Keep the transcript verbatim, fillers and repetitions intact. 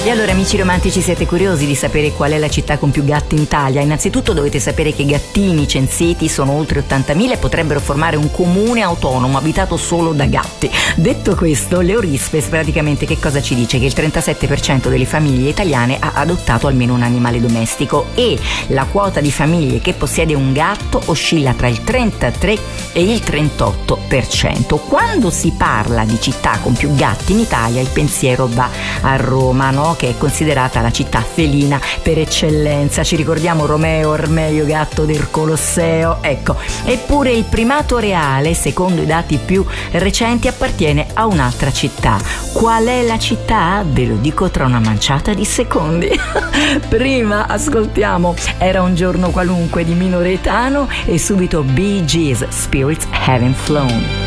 E allora, amici romantici, siete curiosi di sapere qual è la città con più gatti in Italia? Innanzitutto dovete sapere che i gattini censiti sono oltre ottantamila e potrebbero formare un comune autonomo abitato solo da gatti. Detto questo, l'Eurispes praticamente che cosa ci dice? Che il trentasette per cento delle famiglie italiane ha adottato almeno un animale domestico e la quota di famiglie che possiede un gatto oscilla tra il trentatré e il trentotto per cento. Quando si parla di città con più gatti in Italia, il pensiero va a Roma, no? Che è considerata la città felina per eccellenza. Ci ricordiamo Romeo Ormeio, gatto del Colosseo? Ecco, eppure il primato reale, secondo i dati più recenti, appartiene a un'altra città. Qual è la città? Ve lo dico tra una manciata di secondi. Prima ascoltiamo Era un giorno qualunque di Minoretano e subito Bee Gees, Spirits Haven't Flown.